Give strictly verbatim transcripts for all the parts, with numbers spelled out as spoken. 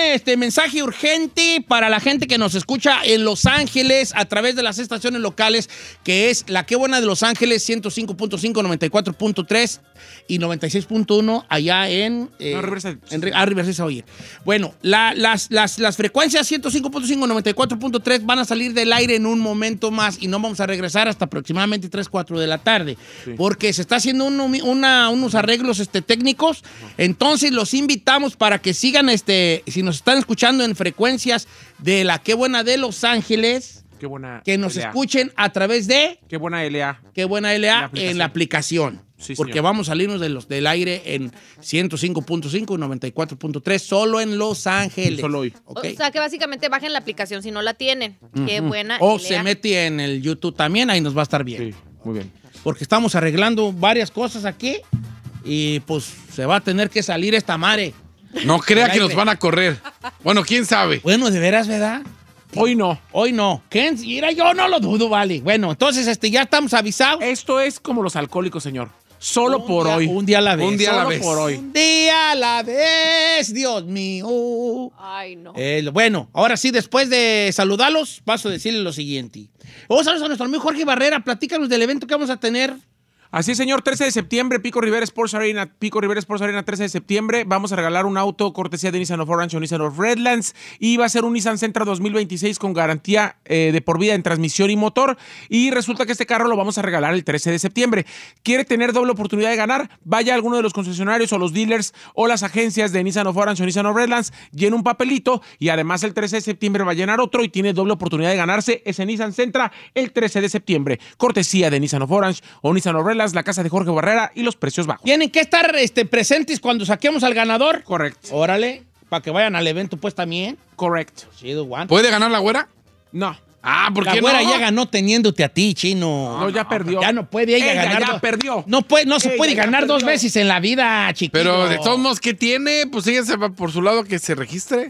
este mensaje urgente para la gente que nos escucha en Los Ángeles a través de las estaciones locales, que es la Qué Buena de Los Ángeles, ciento cinco punto cinco, noventa y cuatro punto tres y noventa y seis punto uno allá en... Eh, no, Riverside. En, ah, Riverside, oye. Bueno, la, las, las, las frecuencias ciento cinco punto cinco, noventa y cuatro punto tres van a salir del aire en un momento más y no vamos a regresar hasta aproximadamente tres, cuatro de la tarde, sí. Porque se está haciendo un, una, unos arreglos este, técnicos. Entonces los invitamos para que sigan, este, si nos están escuchando en frecuencias de la Qué Buena de Los Ángeles, Qué buena que nos L A. escuchen a través de Qué Buena L A. Qué Buena L A en la aplicación. Sí, porque señor. vamos a salirnos de los, del aire en ciento cinco punto cinco y noventa y cuatro punto tres solo en Los Ángeles. Solo hoy. ¿Okay? O sea que básicamente bajen la aplicación si no la tienen. Uh-huh. Qué buena. O L A. se mete en el YouTube también, ahí nos va a estar bien. Sí, muy bien. Porque estamos arreglando varias cosas aquí y pues se va a tener que salir esta madre. No crea que nos van a correr. Bueno, quién sabe. Bueno, de veras, ¿verdad? Hoy no. Hoy no. ¿Quién? Mira, yo no lo dudo, vale. Bueno, entonces este, ya estamos avisados. Esto es como los alcohólicos, señor. Solo un por día, hoy. Un día a la vez. Un día a la Solo vez. por hoy. Un día a la vez, Dios mío. Ay, no. Eh, bueno, ahora sí, después de saludarlos, paso a decirles lo siguiente. Vamos a nuestro amigo Jorge Barrera. Platícanos del evento que vamos a tener. Así es, señor, trece de septiembre, Pico Rivera Sports Arena, Pico Rivera Sports Arena, trece de septiembre. Vamos a regalar un auto cortesía de Nissan of Orange o Nissan of Redlands y va a ser un Nissan Sentra dos mil veintiséis con garantía eh, de por vida en transmisión y motor. Y resulta que este carro lo vamos a regalar el trece de septiembre. ¿Quiere tener doble oportunidad de ganar? Vaya a alguno de los concesionarios o los dealers o las agencias de Nissan of Orange o Nissan of Redlands, llena un papelito y además el trece de septiembre va a llenar otro y tiene doble oportunidad de ganarse ese Nissan Sentra el trece de septiembre. Cortesía de Nissan of Orange o Nissan of Redlands, la casa de Jorge Barrera y los precios bajos. Tienen que estar este, presentes cuando saquemos al ganador. Correcto. Órale, para que vayan al evento pues también. Correcto. Chido, Juan. ¿Puede ganar la güera? No. Ah, ¿por La qué güera no? ya ganó teniéndote a ti, chino. No, ya perdió. Ya no puede ella, Ella ganar. ya dos- perdió. No, puede, no se Ella puede ya ganar dos perdió. veces en la vida, chiquillo. Pero de todos modos, ¿qué tiene? Pues ella se va por su lado que se registre.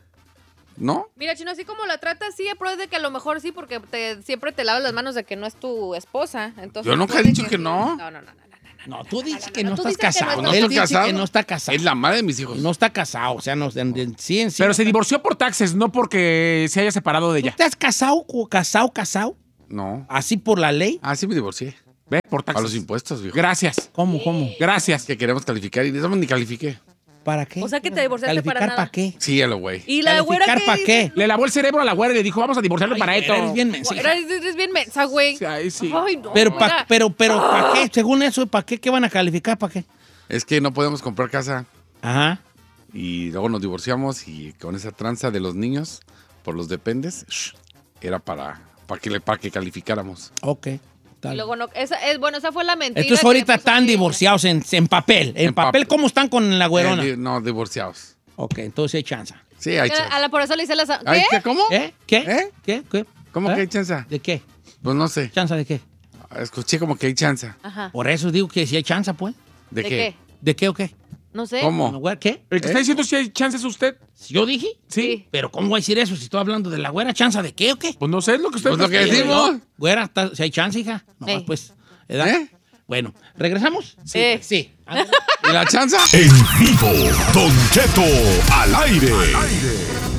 ¿No? Mira, Chino, así como la tratas, sí, pero es de que a lo mejor sí, porque te, siempre te lavas las manos de que no es tu esposa. Entonces, Yo nunca he puede dicho que no. No, no, no, no. No, tú dices no, que no, no tú estás dices que no casado. estás- No Él estoy dice casado. que no está casado. Es la madre de mis hijos. No está casado, o sea, no, en, en- sí, en sí. Pero no se está- divorció por taxes, no porque se haya separado de ¿Tú ella. te has casado, cu- casado, casado? No. Así por la ley. Ah, sí me divorcié. ¿Ve? Por A los taxes. impuestos, viejo. Gracias. ¿Cómo, cómo? Gracias. Que queremos calificar y de eso ni califiqué. ¿Para qué? O sea, que te divorciaste ¿Calificar para nada. para qué? Sí, a lo güey. Y la güera ¿Calificar que para qué? Le lavó el cerebro a la güera y le dijo, vamos a divorciarlo para esto. Eres bien mensa, hija. Eres, eres bien mensa, güey. Sí, ahí sí. Ay, no. Pero, pa- mira. pero, pero, ¿para qué? Según eso, ¿para qué? ¿Qué van a calificar? ¿Para qué? Es que no podemos comprar casa Ajá. y luego nos divorciamos y con esa tranza de los niños por los dependes, shh, era para, para, que, le- para que calificáramos. Ok. Y Tal. luego no, esa, es, bueno, esa fue la mentira. Entonces que ahorita le puso están ella. divorciados en, en papel. En, En papel, papel. ¿cómo están con la güerona? Eh, di- no, divorciados. Ok, entonces hay chance. Sí, hay A chance. la, por eso le hice la... Ay, ¿Qué? ¿qué? ¿Cómo? ¿Eh? ¿Qué? ¿Eh? ¿Qué? ¿Qué? ¿Cómo ¿Eh? que hay chance? ¿De qué? Pues no sé. ¿Chance de qué? Escuché como que hay chance. Ajá. Por eso digo que si hay chance, pues. ¿De, ¿De qué? qué? ¿De qué o qué? No sé. ¿Cómo? ¿La güera qué? ¿El que está diciendo si hay chances usted? ¿Yo dije? Sí. ¿Pero cómo voy a decir eso si estoy hablando de la güera? ¿Chance de qué o qué? Pues no sé, es lo que usted... Pues lo que está diciendo. decimos. Güera, está- si hay chance, hija. No, Sí. pues. ¿verdad? ¿Eh? Bueno, ¿regresamos? Sí. Sí. ¿Y la chanza? En vivo, Don Cheto al aire.